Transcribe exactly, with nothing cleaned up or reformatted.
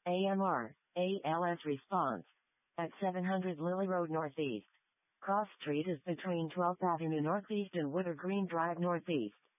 A M R, A L S response. At seven hundred Lily Road Northeast. Cross Street is between twelfth Avenue Northeast and Woodard Green Drive Northeast.